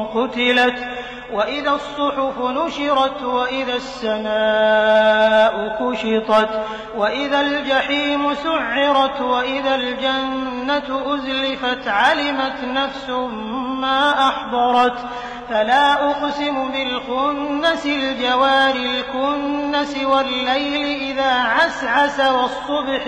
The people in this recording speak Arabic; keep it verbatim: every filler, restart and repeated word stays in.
قُتِلَتْ وَإِذَا الصُّحُفُ نُشِرَتْ وَإِذَا السَّمَاءُ كُشِطَتْ وَإِذَا الْجَحِيمُ سُعِّرَتْ وَإِذَا الْجَنَّةُ أُزْلِفَتْ عَلِمَتْ نَفْسٌ مَّا أَحْضَرَتْ فَلَا أُقْسِمُ بِالْخُنَّسِ الْجَوَارِ الْكُنَّسِ وَاللَّيْلِ إِذَا عَسْعَسَ وَالصُّبْحِ